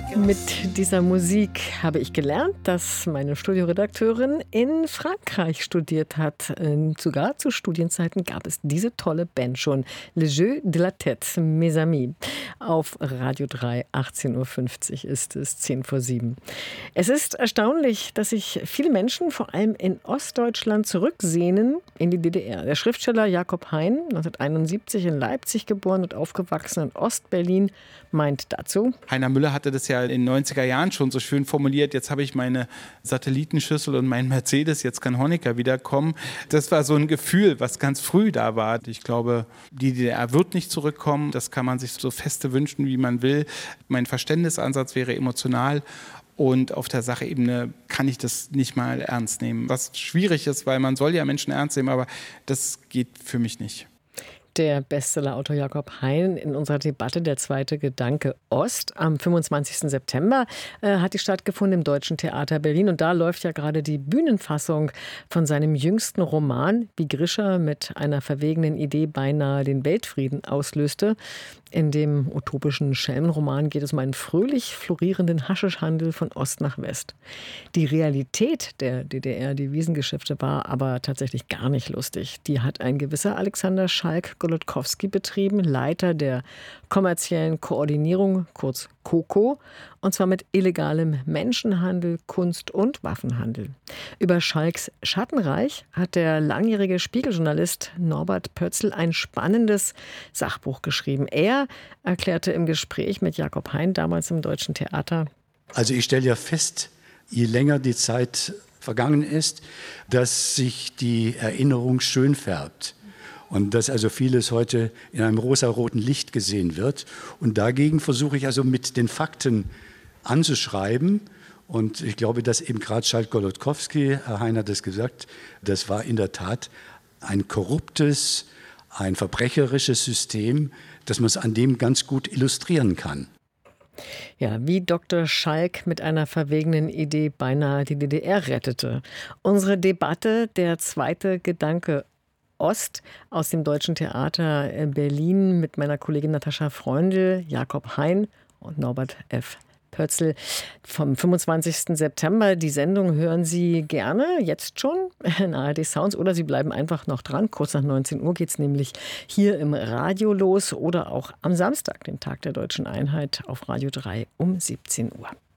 Mit dieser Musik habe ich gelernt, dass meine Studioredakteurin in Frankreich studiert hat. Sogar zu Studienzeiten gab es diese tolle Band schon. Le Jeu de la Tête, mes amis. Auf Radio 3, 18.50 Uhr ist es, 7:10. Es ist erstaunlich, dass sich viele Menschen, vor allem in Ostdeutschland, zurücksehnen in die DDR. Der Schriftsteller Jakob Hein, 1971 in Leipzig geboren und aufgewachsen in Ostberlin, meint dazu: Heiner Müller hatte das ja in den 90er Jahren schon so schön formuliert. Jetzt habe ich meine Satellitenschüssel und meinen Mercedes, jetzt kann Honecker wiederkommen. Das war so ein Gefühl, was ganz früh da war. Ich glaube, die DDR wird nicht zurückkommen. Das kann man sich so feste wünschen, wie man will. Mein Verständnisansatz wäre emotional. Und auf der Sachebene kann ich das nicht mal ernst nehmen. Was schwierig ist, weil man soll ja Menschen ernst nehmen, aber das geht für mich nicht. Der Bestsellerautor Jakob Hein in unserer Debatte Der zweite Gedanke Ost. Am 25. September hat die stattgefunden im Deutschen Theater Berlin. Und da läuft ja gerade die Bühnenfassung von seinem jüngsten Roman, wie Grischer mit einer verwegenen Idee beinahe den Weltfrieden auslöste. In dem utopischen Schelmenroman geht es um einen fröhlich florierenden Haschischhandel von Ost nach West. Die Realität der DDR-Devisengeschäfte war aber tatsächlich gar nicht lustig. Die hat ein gewisser Alexander Schalk-Golodkowski betrieben, Leiter der kommerziellen Koordinierung, kurz KOKO, und zwar mit illegalem Menschenhandel, Kunst- und Waffenhandel. Über Schalks Schattenreich hat der langjährige Spiegeljournalist Norbert Pötzl ein spannendes Sachbuch geschrieben. Er erklärte im Gespräch mit Jakob Hein, damals im Deutschen Theater: Also ich stelle ja fest, je länger die Zeit vergangen ist, dass sich die Erinnerung schön färbt. Und dass also vieles heute in einem rosaroten Licht gesehen wird. Und dagegen versuche ich also mit den Fakten anzuschreiben. Und ich glaube, dass eben gerade Schalk-Golodkowski, Herr Hein hat es gesagt, das war in der Tat ein korruptes, ein verbrecherisches System, dass man es an dem ganz gut illustrieren kann. Ja, wie Dr. Schalk mit einer verwegenen Idee beinahe die DDR rettete. Unsere Debatte Der zweite Gedanke Ost aus dem Deutschen Theater Berlin mit meiner Kollegin Natascha Freundl, Jakob Hein und Norbert F. Pötzl vom 25. September. Die Sendung hören Sie gerne, jetzt schon, in ARD Sounds, oder Sie bleiben einfach noch dran. Kurz nach 19 Uhr geht es nämlich hier im Radio los oder auch am Samstag, den Tag der Deutschen Einheit, auf Radio 3 um 17 Uhr.